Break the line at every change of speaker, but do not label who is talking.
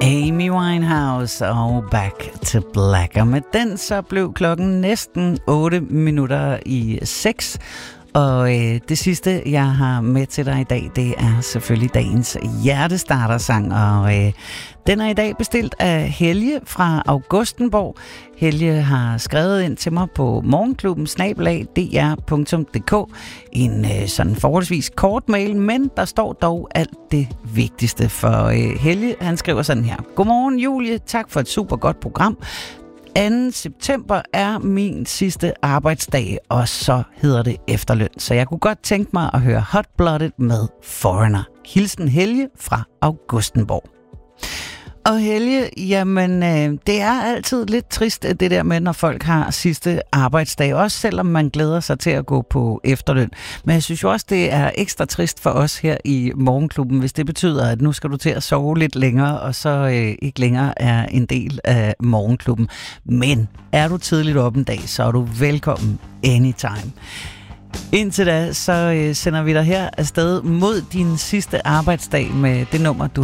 Amy Winehouse og Back to Black. Og med den så blev klokken næsten 6:08. Og det sidste, jeg har med til dig i dag, det er selvfølgelig dagens hjertestartersang. Og den er i dag bestilt af Helge fra Augustenborg. Helge har skrevet ind til mig på morgenklubben@dr.dk. En sådan forholdsvis kort mail, men der står dog alt det vigtigste. For Helge, han skriver sådan her: Godmorgen Julie, tak for et super godt program. 2. september er min sidste arbejdsdag, og så hedder det efterløn. Så jeg kunne godt tænke mig at høre Hot Blooded med Foreigner. Hilsen Helge fra Augustenborg. Og Helge, jamen det er altid lidt trist det der med, når folk har sidste arbejdsdag, også selvom man glæder sig til at gå på efterløn. Men jeg synes jo også, det er ekstra trist for os her i Morgenklubben, hvis det betyder, at nu skal du til at sove lidt længere, og så ikke længere er en del af Morgenklubben. Men er du tidligt op en dag, så er du velkommen anytime. Indtil da, så sender vi dig her afsted mod din sidste arbejdsdag med det nummer, du